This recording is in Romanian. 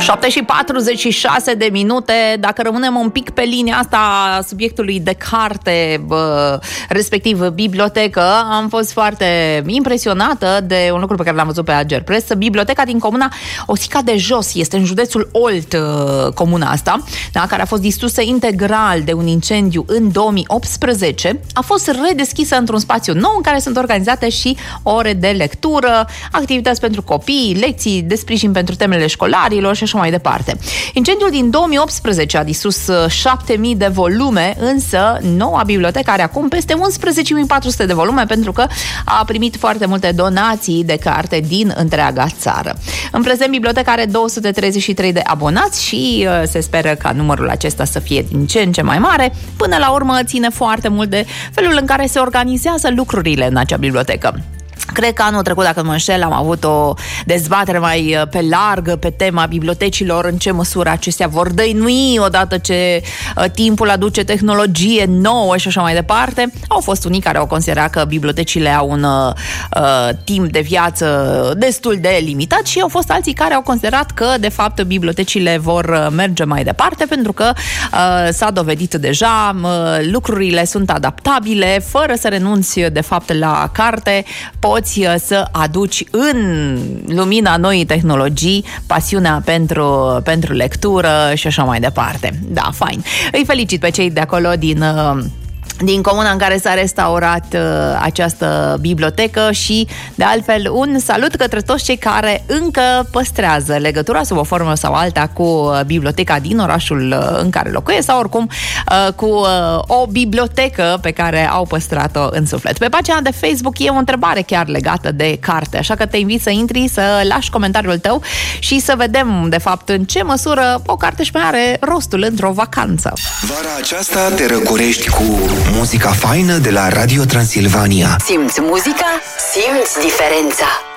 7:46. Dacă rămânem un pic pe linia asta a subiectului de carte, respectiv bibliotecă, am fost foarte impresionată de un lucru pe care l-am văzut pe Agerpres. Biblioteca din comuna Osica de Jos, este în județul Olt, comuna asta, da, care a fost distrusă integral de un incendiu în 2018, a fost redeschisă într-un spațiu nou în care sunt organizate și ore de lectură, activități pentru copii, lecții de sprijin pentru temele școlarilor și așa mai departe. Incendiul din 2018 a distrus 7.000 de volume, însă noua bibliotecă are acum peste 11.400 de volume pentru că a primit foarte multe donații de carte din întreaga țară. În prezent, biblioteca are 233 de abonați și se speră ca numărul acesta să fie din ce în ce mai mare. Până la urmă, ține foarte mult de felul în care se organizează lucrurile în acea bibliotecă. Cred că anul trecut, dacă nu mă înșel, am avut o dezbatere mai pe larg pe tema bibliotecilor, în ce măsură acestea vor dăinui odată ce timpul aduce tehnologie nouă și așa mai departe. Au fost unii care au considerat că bibliotecile au un timp de viață destul de limitat și au fost alții care au considerat că, de fapt, bibliotecile vor merge mai departe pentru că s-a dovedit deja, lucrurile sunt adaptabile, fără să renunți, de fapt, la carte, poți să aduci în lumina noii tehnologii pasiunea pentru lectură și așa mai departe. Da, fain. Îi felicit pe cei de acolo din comuna în care s-a restaurat această bibliotecă și, de altfel, un salut către toți cei care încă păstrează legătura sub o formă sau alta cu biblioteca din orașul în care locuiesc sau oricum cu o bibliotecă pe care au păstrat-o în suflet. Pe pagina de Facebook e o întrebare chiar legată de carte, așa că te invit să intri, să lași comentariul tău și să vedem, de fapt, în ce măsură o carte își mai are rostul într-o vacanță. Vara aceasta te răcorești cu muzica faină de la Radio Transilvania. Simți muzica? Simți diferența.